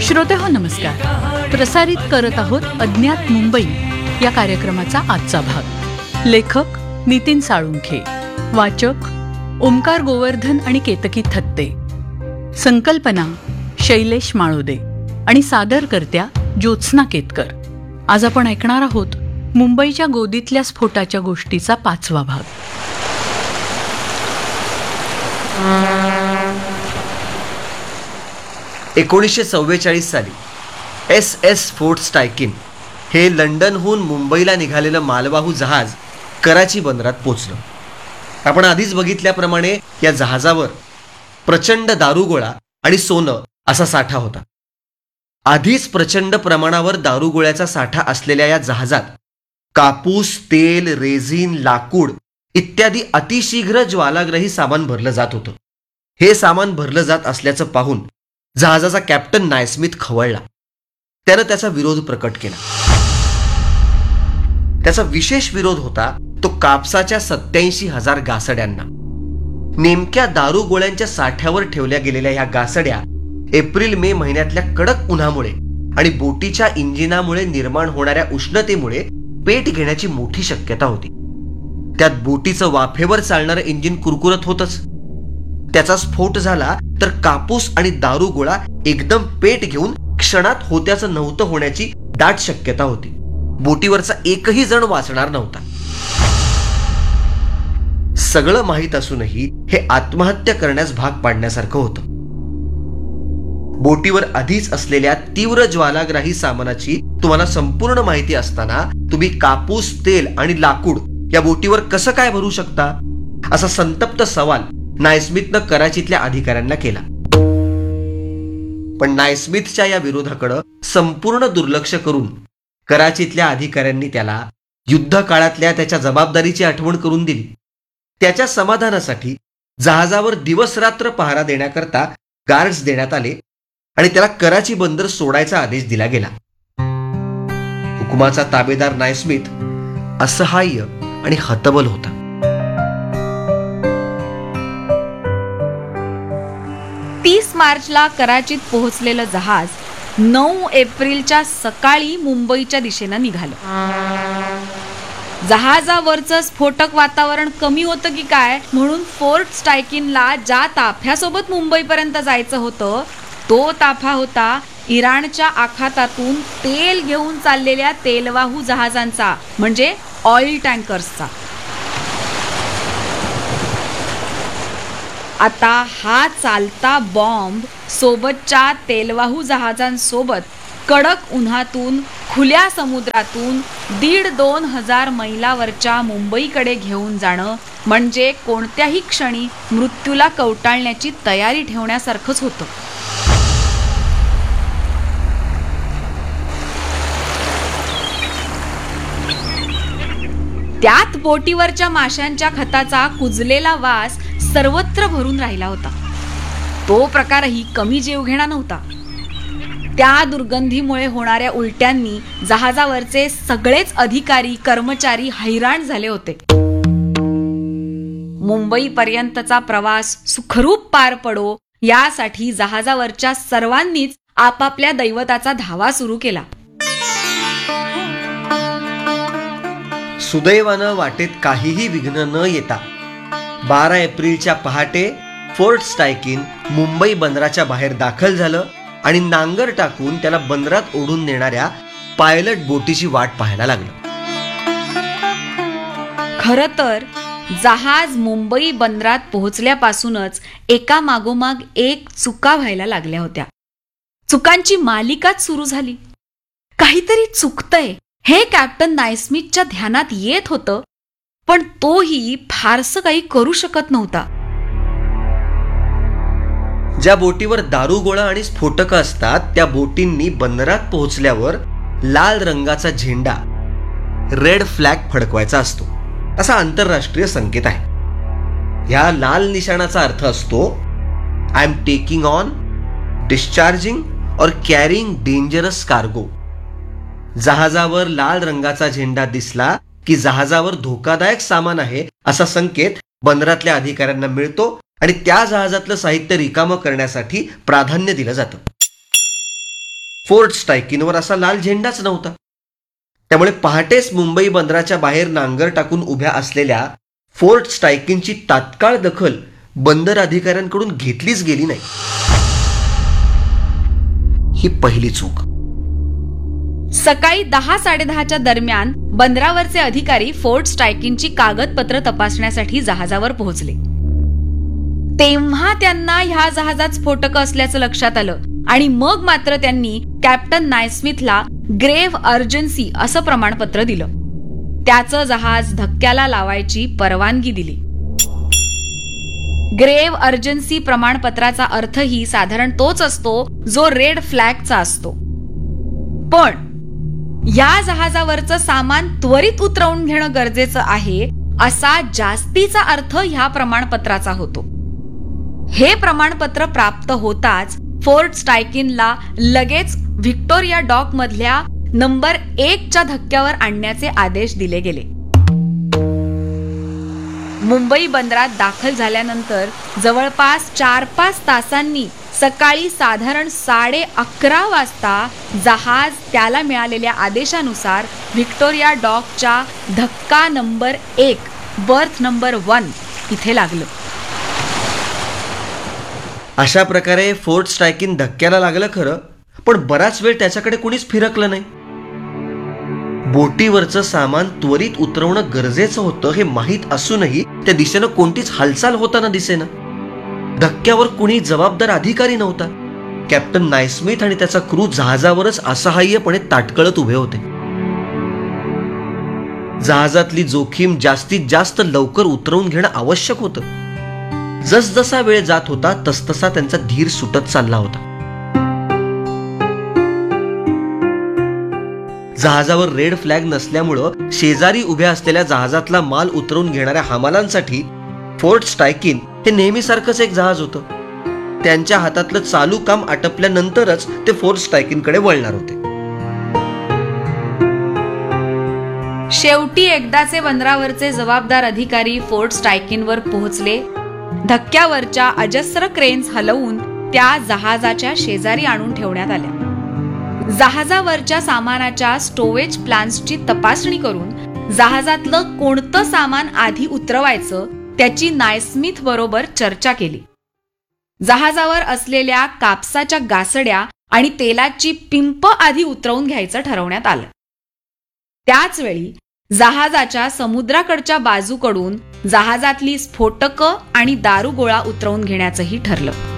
श्रोतेहो नमस्कार. प्रसारित करत आहोत अज्ञात मुंबई या कार्यक्रमाचा आजचा भाग. लेखक नितीन साळुंखे, वाचक ओमकार गोवर्धन आणि केतकी थत्ते, संकल्पना शैलेश माळोदे आणि सादरकर्त्या ज्योत्स्ना केतकर. आज आपण ऐकणार आहोत मुंबईच्या गोदीतल्या स्फोटाच्या गोष्टीचा 5वा भाग. $1944 साली SS फोर्ट स्टायकिन हे लंडनहून मुंबईला निघालेलं मालवाहू जहाज कराची बंदरात पोचलं. आपण आधीच बघितल्याप्रमाणे या जहाजावर प्रचंड दारुगोळा आणि सोनं असा साठा होता. आधीच प्रचंड प्रमाणावर दारुगोळ्याचा साठा असलेल्या या जहाजात कापूस, तेल, रेझिन, लाकूड इत्यादी अतिशीघ्र ज्वालाग्रही सामान भरलं जात होतं. हे सामान भरलं जात असल्याचं पाहून जहाजाचा कॅप्टन नायस्मिथ खवळला. त्यानं त्याचा विरोध प्रकट केला. त्याचा विशेष विरोध होता तो कापसाच्या 87,000 गासड्यांना. नेमक्या दारुगोळ्यांच्या साठ्यावर ठेवल्या गेलेल्या या गासड्या एप्रिल-मे महिन्यातल्या कडक उन्हामुळे आणि बोटीच्या इंजिनामुळे निर्माण होणाऱ्या उष्णतेमुळे पेट घेण्याची मोठी शक्यता होती. त्यात बोटीचं वाफेवर चालणारं इंजिन कुरकुरत होतच. त्याचा स्फोट झाला तर कापूस आणि दारुगोळा एकदम पेट घेऊन क्षणात होत्याचं नव्हतं होण्याची दाट शक्यता होती. बोटीवरचा एकही जण वाचणार नव्हता. सगळं माहीत असूनही हे आत्महत्या करण्यास भाग पाडण्यासारखं होतं. बोटीवर आधीच असलेल्या तीव्र ज्वालाग्राही सामानाची तुम्हाला संपूर्ण माहिती असताना तुम्ही कापूस, तेल आणि लाकूड या बोटीवर कसं काय भरू शकता, असा संतप्त सवाल नायस्मिथनं कराचीतल्या अधिकाऱ्यांना केला. पण नायस्मिथच्या या विरोधाकडं संपूर्ण दुर्लक्ष करून कराचीतल्या अधिकाऱ्यांनी त्याला युद्ध काळातल्या त्याच्या जबाबदारीची आठवण करून दिली. त्याच्या समाधानासाठी जहाजावर दिवसरात्र पहारा देण्याकरता गार्ड्स देण्यात आले आणि त्याला कराची बंदर सोडायचा आदेश दिला गेला. हुकुमाचा ताबेदार नायस्मिथ असहाय्य आणि हतबल होता. मार्चला कराचीत पोहोचलेलं जहाज 9 एप्रिलच्या सकाळी मुंबईच्या दिशेनं निघालं. जहाजावरचं स्फोटक वातावरण कमी होतं की काय म्हणून फोर्ट स्टायकिनला ज्या ताफ्यासोबत मुंबईपर्यंत जायचं होतं तो ताफा होता इराणच्या आखातातून तेल घेऊन चाललेल्या तेलवाहू जहाजांचा, म्हणजे ऑइल टँकर्सचा. आता हा चालता बॉम्ब सोबतच्या तेलवाहू जहाजांसोबत कडक उन्हातून खुल्या समुद्रातून 1,500-2 हजार मैलावरच्या मुंबईकडे घेऊन जाणं म्हणजे कोणत्याही क्षणी मृत्यूला कवटाळण्याची तयारी ठेवण्यासारखंच होतं. त्यात बोटीवरच्या माशांच्या खताचा कुजलेला वास सर्वत्र भरून राहिला होता. तो प्रकारही कमी जीवघेणा नव्हता. त्या दुर्गंधीमुळे होणाऱ्या उलट्यांनी जहाजावरचे सगळेच अधिकारी कर्मचारी हैराण झाले होते. मुंबईपर्यंतचा प्रवास सुखरूप पार पडो यासाठी जहाजावरच्या सर्वांनीच आपापल्या दैवताचा धावा सुरू केला. सुदैवानं वाटेत काहीही विघ्न न येता 12 एप्रिलच्या पहाटे फोर्ट स्टायकिन मुंबई बंदराच्या बाहेर दाखल झालं आणि नांगर टाकून त्याला बंदरात ओढून नेणाऱ्या पायलट बोटीची वाट पाहायला लागलं. खरं तर जहाज मुंबई बंदरात पोहोचल्यापासूनच एका मागोमाग एक चुका व्हायला लागल्या होत्या. चुकांची मालिकाच सुरू झाली. काहीतरी चुकतंय हे कॅप्टन नायस्मिथच्या ध्यानात येत होतं, पण तोही फारसं काही करू शकत नव्हता. ज्या बोटीवर दारुगोळा आणि स्फोटकं असतात त्या बोटींनी बंदरात पोहोचल्यावर लाल रंगाचा झेंडा, रेड फ्लॅग फडकवायचा असतो. असा आंतरराष्ट्रीय संकेत आहे. ह्या लाल निशाणाचा अर्थ असतो I am taking on, discharging और कॅरिंग डेंजरस कार्गो. जहाजावर लाल रंगाचा झेंडा दिसला की जहाजावर धोकादायक सामान आहे असा संकेत बंदरातल्या अधिकाऱ्यांना मिळतो आणि त्या जहाजातलं साहित्य रिकामं करण्यासाठी प्राधान्य दिलं जातं. फोर्ट स्टायकिनवर असा लाल झेंडाच नव्हता. त्यामुळे पहाटेच मुंबई बंदराच्या बाहेर नांगर टाकून उभ्या असलेल्या फोर्ट स्टायकिनची तात्काळ दखल बंदर अधिकाऱ्यांकडून घेतलीच गेली नाही. ही पहिली चूक. सकाळी 10-10:30च्या दरम्यान बंदरावरचे अधिकारी फोर्ट स्टायकिनची कागदपत्र तपासण्यासाठी जहाजावर पोहोचले. तेव्हा त्यांना ह्या जहाजात स्फोटकं असल्याचं लक्षात आलं आणि मग मात्र त्यांनी कॅप्टन नायस्मिथला ग्रेव्ह अर्जन्सी असं प्रमाणपत्र दिलं. त्याचं जहाज धक्क्याला लावायची परवानगी दिली. ग्रेव्ह अर्जन्सी प्रमाणपत्राचा अर्थही साधारण तोच असतो जो रेड फ्लॅगचा असतो. पण या जहाजावरचं सामान त्वरित उतरवून घेणं गरजेचं आहे असा जास्तीचा अर्थ ह्या प्रमाणपत्राचा होतो. हे प्रमाणपत्र प्राप्त होताच फोर्ट स्टायकिनला लगेच व्हिक्टोरिया डॉक मधल्या नंबर 1च्या धक्क्यावर आणण्याचे आदेश दिले गेले. मुंबई बंदरात दाखल झाल्यानंतर जवळपास 4-5 तासांनी सकाळी साधारण 11:30 वाजता जहाज त्याला मिळालेल्या आदेशानुसार व्हिक्टोरिया डॉकच्या धक्का नंबर 1 बर्थ नंबर 1 इथे लागलं. अशा प्रकारे फोर्ट स्टायकिन धक्क्याला लागलं खरं, पण बराच वेळ त्याच्याकडे कुणीच फिरकलं नाही. बोटीवरचं सामान त्वरित उतरवणं गरजेचं होतं हे माहीत असूनही त्या दिशेनं कोणतीच हालचाल होताना दिसेना. धक्क्यावर कुणी जबाबदार अधिकारी नव्हता. कॅप्टन नायस्मिथ आणि त्याचा क्रू जहाजावरच असहाय्यपणे ताटकळत उभे होते. जहाजातली जोखीम जास्तीत जास्त लवकर उतरवून घेणं आवश्यक होतं. जसजसा वेळ जात होता तसतसा त्यांचा धीर सुटत चालला होता. जहाजावर रेड फ्लॅग नसल्यामुळं शेजारी उभ्या असलेल्या जहाजातला माल उतरवून घेणाऱ्या हमालांसाठी फोर्ट स्टायकिन हे नेहमीसारखंच एक जहाज होतं. त्यांच्या हातातलं चालू काम आटपल्यानंतरच ते फोर्ट स्टायकिनकडे वळणार होते. शेवटी एकदाचे बंदरावरचे जबाबदार अधिकारी फोर्ट स्टायकिनवर पोहोचले. धक्क्यावरच्या अजस्र क्रेन्स हलवून त्या जहाजाच्या शेजारी आणून ठेवण्यात आल्या. जहाजावरच्या सामानाच्या स्टोवेज प्लान्सची तपासणी करून जहाजातलं कोणतं सामान आधी उतरवायचं त्याची नायस्मिथ बरोबर चर्चा केली. जहाजावर असलेल्या कापसाच्या गासड्या आणि तेलाची पिंप आधी उतरवून घ्यायचं ठरवण्यात आलं. त्याच वेळी जहाजाच्या समुद्राकडच्या बाजूकडून जहाजातली स्फोटकं आणि दारुगोळा उतरवून घेण्याचंही ठरलं.